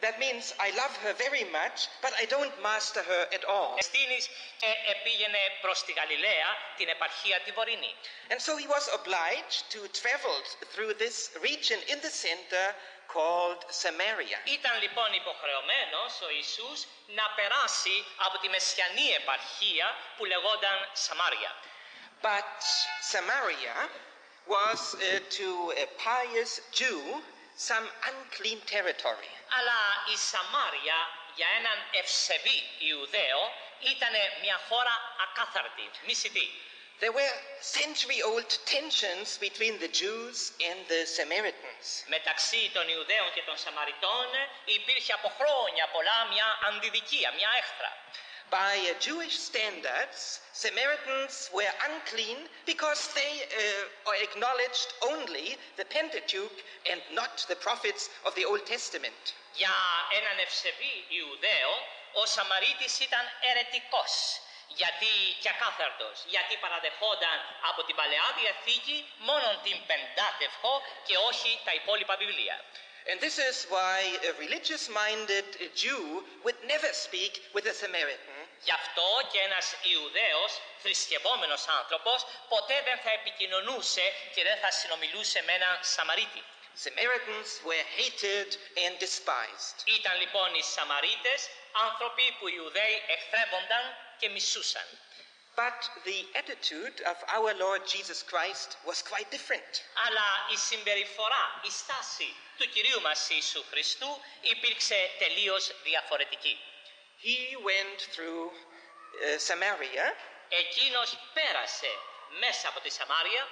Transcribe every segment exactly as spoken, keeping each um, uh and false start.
That means I love her very much, but I don't master her at all. Εστίνης και πήγαινε προς τη Γαλιλαία, την επαρχία τη βορεινή. And so he was obliged to travel through this region in the center called Samaria. Ήταν λοιπόν υποχρεωμένος ο Ιησούς να περάσει από τη μεσιανή επαρχία που λεγόταν Σαμάρια. But Samaria was uh, to a pious Jew some unclean territory. Αλλά η Σαμάρια για έναν ευσεβή Ιουδαίο ήταν μια χώρα ακάθαρτη, μισητή. There were century-old tensions between the Jews and the Samaritans. Μεταξύ των Ιουδαίων και των Σαμαριτών υπήρχε από χρόνια πολλά μια αντιδικία, μια έχθρα. By uh, Jewish standards, Samaritans were unclean because they uh, acknowledged only the Pentateuch and not the prophets of the Old Testament. Για έναν ευσεβή Ιουδαίο, ο Σαμαρίτης ήταν αιρετικός. Γιατί και ακάθαρτος, γιατί παραδεχόταν από την Παλαιά Διαθήκη μόνον την Πεντάτευχο και όχι τα υπόλοιπα βιβλία. And this is why a religious-minded Jew would never speak with a Samaritan. Γι' αυτό και ένας Ιουδαίος, θρησκευόμενος άνθρωπος, ποτέ δεν θα επικοινωνούσε και δεν θα συνομιλούσε με έναν Σαμαρίτη. Samaritans were hated and despised. Ήταν λοιπόν οι Σαμαρίτες άνθρωποι που οι Ιουδαίοι εχθρεύονταν και μισούσαν. But the attitude of our Lord Jesus Christ was quite different. Αλλά η συμπεριφορά, η στάση του Κυρίου μας Ιησού Χριστού υπήρξε τελείως διαφορετική. He went through uh, Samaria. Εκείνος πέρασε μέσα από τη Σαμάρια.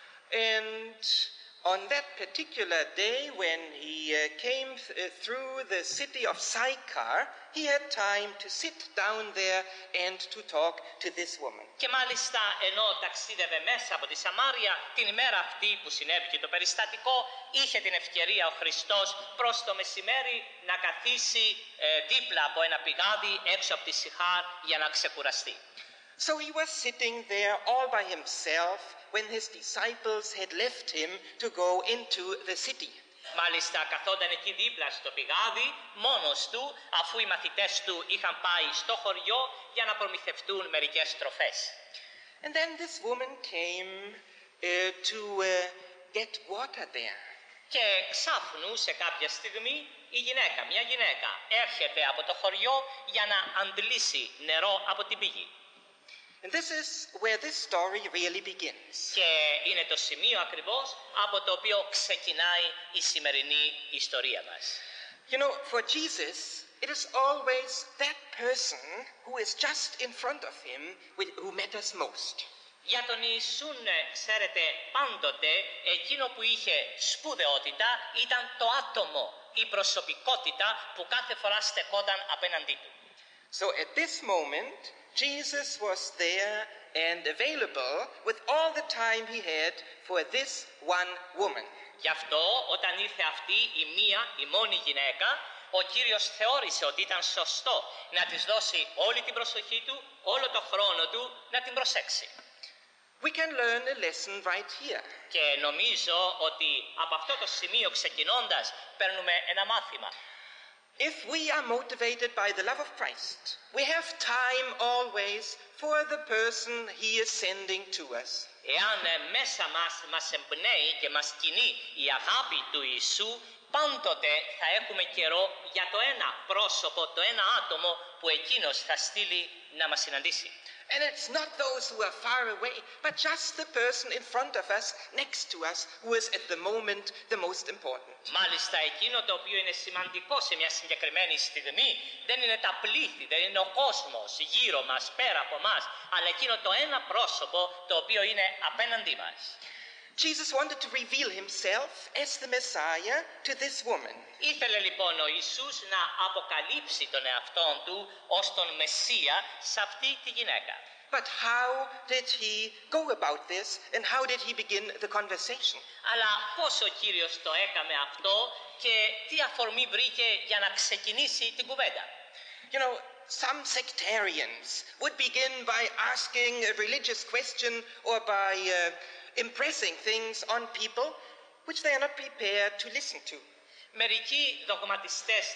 And on that particular day when he uh, came th- uh, through the city of Sychar, he had time to sit down there and to talk to this woman. Και μάλιστα ενώ ταξίδευε μέσα από τη Σαμάρια, την ημέρα αυτή που συνέβηκε το περιστατικό, είχε την ευκαιρία ο Χριστός προς το μεσημέρι να καθίσει ε, δίπλα από ένα πηγάδι έξω από τη Σιχάρ για να ξεκουραστεί. So he was sitting there all by himself when his disciples had left him to go into the city. Μάλιστα καθόταν εκεί δίπλα στο πηγάδι μόνος του, αφού οι μαθητές του είχαν πάει στο χωριό για να προμηθευτούν μερικές τροφές. And then this woman came uh, to uh, get water there. Και ξάφνου σε κάποια στιγμή η γυναίκα, μια γυναίκα, έρχεται από το χωριό για να αντλήσει νερό από την πηγή. And this is where this story really begins. Και είναι το σημείο ακριβώς από το οποίο ξεκινάει η σημερινή ιστορία μας. You know, for Jesus, it is always that person who is just in front of him who matters most. Για τον Ιησούν, ξέρετε, πάντοτε εκείνο που είχε σπουδαιότητα ήταν το άτομο, η προσωπικότητα που κάθε φορά στεκόταν απέναντί του. So at this moment, Jesus was there and available with all the time he had for this one woman. Γι' αυτό όταν ήρθε αυτή η μία, η μόνη γυναίκα, ο Κύριος θεώρησε ότι ήταν σωστό να της δώσει όλη την προσοχή του, όλο το χρόνο του να την προσέξει. We can learn a lesson right here. Και νομίζω ότι από αυτό το σημείο ξεκινώντας παίρνουμε ένα μάθημα. If we are motivated by the love of Christ, we have time always for the person he is sending to us. Εάν μέσα μας μας εμπνέει και μας κινεί η αγάπη του Ιησού, πάντοτε θα έχουμε καιρό για το ένα πρόσωπο, το ένα άτομο που εκείνος θα στείλει να μας συναντήσει. And it's not those who are far away, but just the person in front of us, next to us, who is at the moment the most important. Μάλιστα εκείνο το οποίο είναι σημαντικό σε μια συγκεκριμένη στιγμή δεν είναι τα πλήθη, δεν είναι ο κόσμος γύρω μας, πέρα από μας, αλλά εκείνο το ένα πρόσωπο το οποίο είναι απέναντί μας. Jesus wanted to reveal himself as the Messiah to this woman. Ήθελε λοιπόν ο Ιησούς να αποκαλύψει τον εαυτόν του ως τον Μεσσία σε αυτή τη γυναίκα. But how did he go about this and how did he begin the conversation? Αλλά πώς ο Κύριος το έκανε αυτό και τι αφορμή βρήκε για να ξεκινήσει την κουβέντα. You know, some sectarians would begin by asking a religious question or by uh, impressing things on people which they are not prepared to listen to. Μερικοί δογματιστές